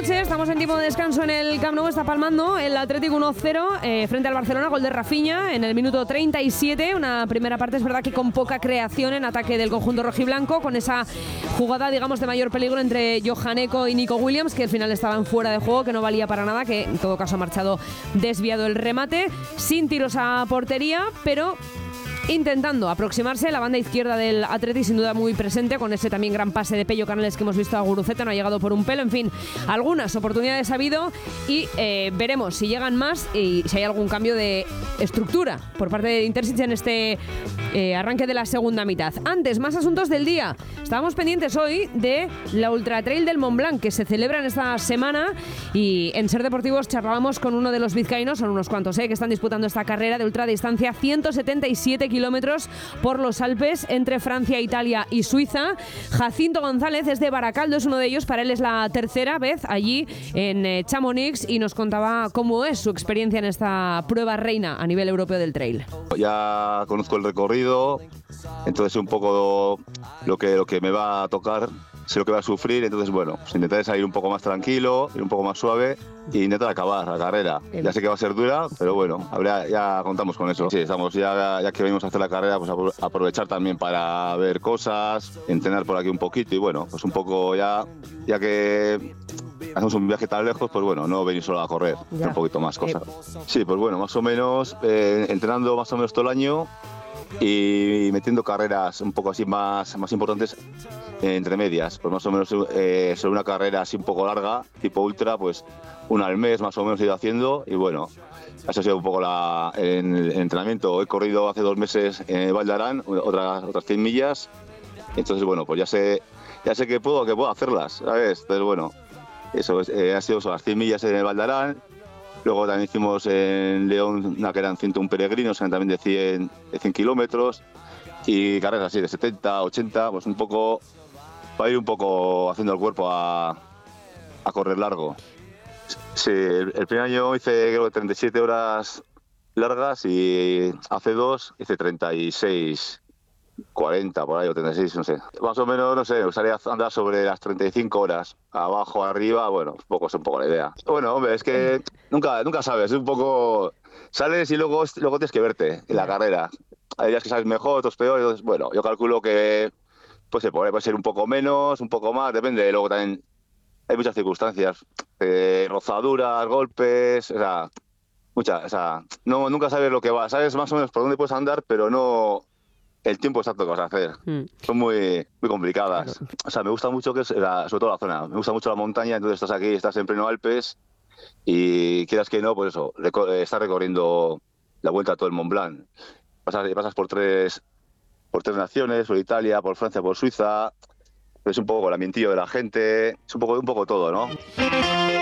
noche, estamos en tiempo de descanso en el Camp Nou, está palmando el Atlético 1-0 frente al Barcelona, gol de Rafinha en el minuto 37, una primera parte es verdad que con poca creación en ataque del conjunto rojiblanco, con esa jugada digamos de mayor peligro entre Johan Eko y Nico Williams, que al final estaban fuera de juego, que no valía para nada, que en todo caso ha marchado desviado el remate, sin tiros a portería, pero intentando aproximarse. La banda izquierda del Atleti sin duda muy presente, con ese también gran pase de Pello Canales que hemos visto a Guruceta, no ha llegado por un pelo. En fin, algunas oportunidades ha habido y veremos si llegan más y si hay algún cambio de estructura por parte de Intersic en este arranque de la segunda mitad. Antes, más asuntos del día. Estábamos pendientes hoy de la Ultra Trail del Mont Blanc, que se celebra en esta semana, y en Ser Deportivos charlábamos con uno de los vizcaínos, son unos cuantos que están disputando esta carrera de ultradistancia, 177 kilómetros por los Alpes entre Francia, Italia y Suiza. Jacinto González es de Baracaldo, es uno de ellos, para él es la tercera vez allí en Chamonix, y nos contaba cómo es su experiencia en esta prueba reina a nivel europeo del trail. Ya conozco el recorrido, entonces un poco lo que me va a tocar, sé lo que va a sufrir, entonces bueno, pues intentaré salir un poco más tranquilo, ir un poco más suave e intentar acabar la carrera. Ya sé que va a ser dura, pero bueno, ya contamos con eso. Sí, estamos ya que venimos a hacer la carrera, pues aprovechar también para ver cosas, entrenar por aquí un poquito y bueno, pues un poco ya que hacemos un viaje tan lejos, pues bueno, no venir solo a correr, hacer un poquito más cosas. Sí, pues bueno, más o menos, entrenando más o menos todo el año y metiendo carreras un poco así más importantes entre medias, pues más o menos sobre una carrera así un poco larga, tipo ultra, pues una al mes más o menos he ido haciendo y bueno, eso ha sido un poco el entrenamiento. He corrido hace 2 meses en Val d'Aran, otras 100 millas, entonces bueno, pues ya sé que puedo hacerlas, ¿sabes? Entonces bueno, eso ha sido las 100 millas en el Val d'Aran. Luego también hicimos en León una que eran 101 peregrinos, también de 100 kilómetros, y carreras así de 70, 80, pues un poco, para ir un poco haciendo el cuerpo a correr largo. Sí, el primer año hice creo que 37 horas largas y hace 2 hice 36, 40 por ahí o 36, no sé. Más o menos, no sé, me gustaría andar sobre las 35 horas, abajo, arriba, bueno, es un poco la idea. Bueno, hombre, es que nunca sabes, es un poco... Sales y luego tienes que verte en la carrera. Hay días que sales mejor, otros peor, entonces, bueno, yo calculo que pues puede ser un poco menos, un poco más, depende. Luego también hay muchas circunstancias, rozaduras, golpes, nunca sabes lo que va. Sabes más o menos por dónde puedes andar, pero no el tiempo exacto que vas a hacer. Son muy, muy complicadas. Claro. O sea, me gusta mucho sobre todo la zona, me gusta mucho la montaña, entonces estás aquí, estás en pleno Alpes y quieras que no, pues eso, estás recorriendo la vuelta a todo el Mont Blanc. Pasas por tres naciones, por Italia, por Francia, por Suiza. Es un poco el ambientillo de la gente, es un poco todo, ¿no?